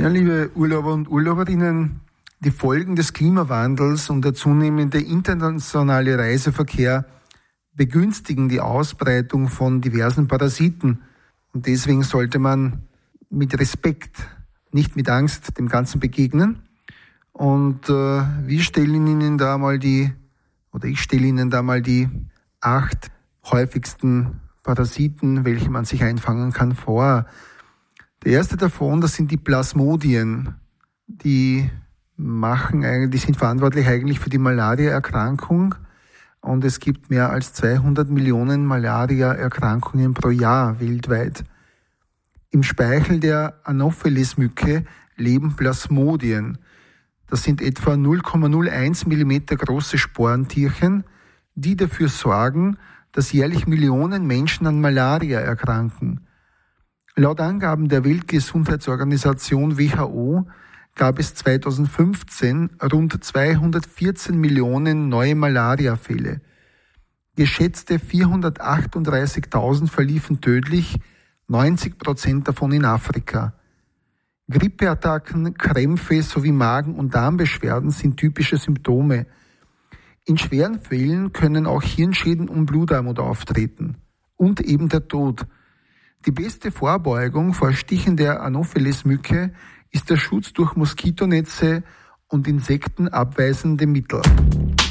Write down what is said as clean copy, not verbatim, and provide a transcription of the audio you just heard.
Ja, liebe Urlauber und Urlauberinnen, die Folgen des Klimawandels und der zunehmende internationale Reiseverkehr begünstigen die Ausbreitung von diversen Parasiten. Und deswegen sollte man mit Respekt, nicht mit Angst, dem Ganzen begegnen. Und ich stelle Ihnen da mal die 8 häufigsten Parasiten, welche man sich einfangen kann, vor. Der erste davon, das sind die Plasmodien. Die sind verantwortlich eigentlich für die Malaria-Erkrankung. Und es gibt mehr als 200 Millionen Malaria-Erkrankungen pro Jahr weltweit. Im Speichel der Anopheles-Mücke leben Plasmodien. Das sind etwa 0,01 Millimeter große Sporentierchen, die dafür sorgen, dass jährlich Millionen Menschen an Malaria erkranken. Laut Angaben der Weltgesundheitsorganisation WHO gab es 2015 rund 214 Millionen neue Malaria-Fälle. Geschätzte 438.000 verliefen tödlich, 90% davon in Afrika. Grippeattacken, Krämpfe sowie Magen- und Darmbeschwerden sind typische Symptome. In schweren Fällen können auch Hirnschäden und Blutarmut auftreten. Und eben der Tod. Die beste Vorbeugung vor Stichen der Anopheles-Mücke ist der Schutz durch Moskitonetze und insektenabweisende Mittel.